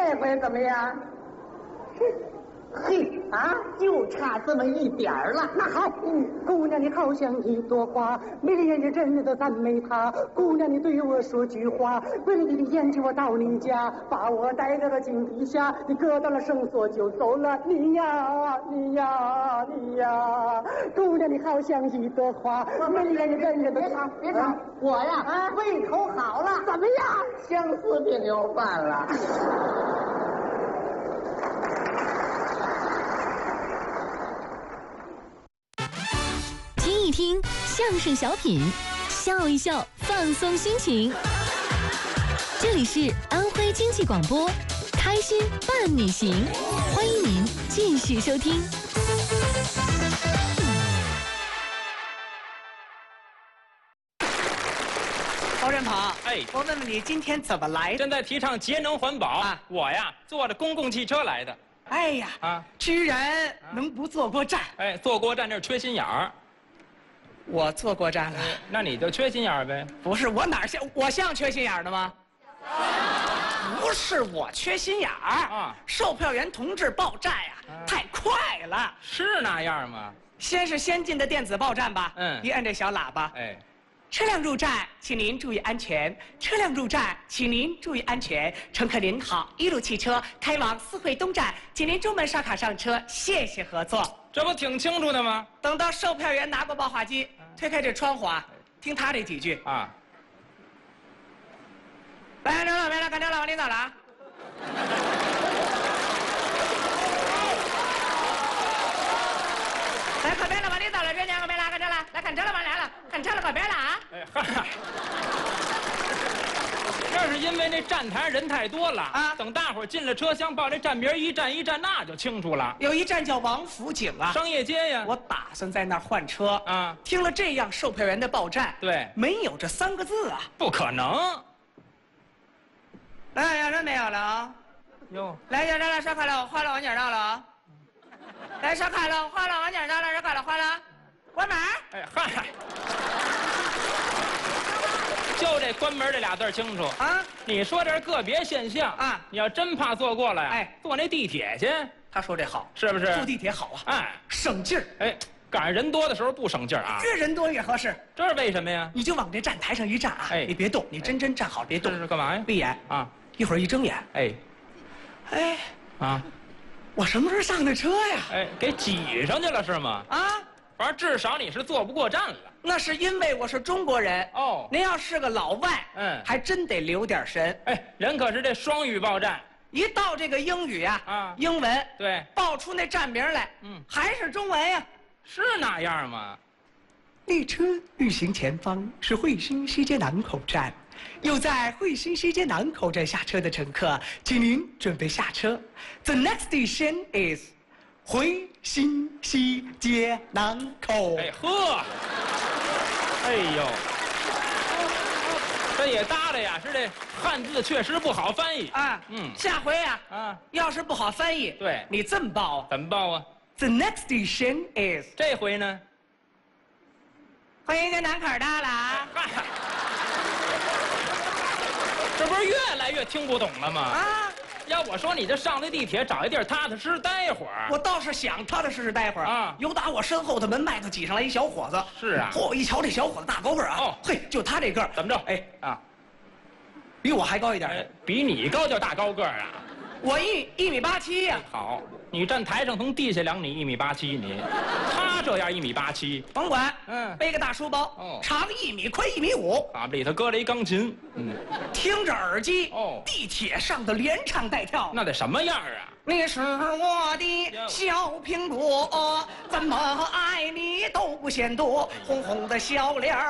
这回怎么样？嘿啊，就差这么一点儿了。那好， 姑娘你好像一朵花，美丽人家人人都赞美她。姑娘你对我说句话，为了你的眼睛我到你家，把我带到了井底下，你割断了绳索就走了。你呀你呀你呀，姑娘你好像一朵花，美丽人家人人都别吵别吵，我呀胃口好了，怎么样？相思病又犯了。 听一听相声小品，笑一笑，放松心情。这里是安徽经济广播，开心伴你行，欢迎您继续收听。 高振鹏， 哎， 我问问你，今天怎么来的？ 正在提倡节能环保啊我呀坐着公共汽车来的。 哎呀， 啊， 居然能不坐过站？ 哎，坐过站这缺心眼儿。 我坐过站了。 那你就缺心眼儿呗。 不是我哪儿像我像缺心眼儿的吗？不是我缺心眼儿啊， 售票员同志报站呀，太快了。 是那样吗？ 先是先进的电子报站吧，一摁这小喇叭， 哎， 车辆入站，请您注意安全。车辆入站，请您注意安全。乘客您好，一路汽车开往四惠东站，请您中门刷卡上车，谢谢合作。 这不挺清楚的吗？ 等到售票员拿过报话机，推开这窗户啊，听他这几句啊。 来，赶车了，没了，赶车了，往领导了啊！来，可别了，往领导了，这两个没了，赶车了，来赶车了，往来了，赶车了，可别了啊！ 哎嗨。这是因为那站台人太多了啊， 等大伙儿进了车厢，报这站名一站一站，那就清楚了。 有一站叫王府井啊， 商业街呀。 我打算在那儿换车啊。 听了这样售票员的报站， 对， 没有这3个字啊， 不可能。 来，要人没有了啊？ 哟， 来，要人来刷卡了，我换了，往哪儿到了啊？来，刷卡了，换了，往哪儿到了？刷卡了，换了，关门。 哎嗨。就这关门这俩字清楚啊！ 你说这是个别现象啊！ 你要真怕坐过来呀， 哎， 坐那地铁去。 他说这好， 是不是？ 坐地铁好啊！ 哎， 省劲儿。 哎，赶上人多的时候不省劲儿啊。 越人多越合适。 这是为什么呀？ 你就往这站台上一站啊！ 哎， 你别动，你真站好，别动。 这是干嘛呀？ 闭眼啊！ 一会儿一睁眼， 哎， 哎， 啊， 我什么时候上的车呀？ 哎，给挤上去了是吗？ 啊！ 反正至少你是坐不过站了。 那是因为我是中国人哦。 您要是个老外，还真得留点神。 哎，人可是这双语报站， 一到这个英语啊，英文对， 报出那站名来，还是中文呀， 是那样吗？ 列车运行前方是惠新西街南口站，有在惠新西街南口站下车的乘客，请您准备下车。The next station is 惠新西街南口。 哎呵，哎呦，这也搭的呀，是这汉字确实不好翻译啊。下回呀，要是不好翻译， 对， 你这么报啊？ 怎么报啊 ？The next station is 这回呢？ 惠新街南口到了啊！ 这不是越来越听不懂了吗？ 啊！ 要我说，你这上那地铁找一地儿踏踏实实待会儿。 我倒是想踏踏实实待会儿啊。 有打我身后的门外头挤上来一小伙子。 是啊。 嚯！一瞧这小伙子大高个儿啊。 哦。 嘿，就他这个儿， 怎么着？ 哎啊， 比我还高一点。 哎，比你高叫大高个儿啊？ 我1.87米呀。 好，你站台上从地下量你1.87米，你，他这样1.87米。 甭管，背个大书包，长1米，宽1.5米。 啊，里头搁了一钢琴， 听着耳机，地铁上的连唱带跳， 那得什么样啊？ 你是我的小苹果，怎么爱你都不嫌多，红红的小脸儿。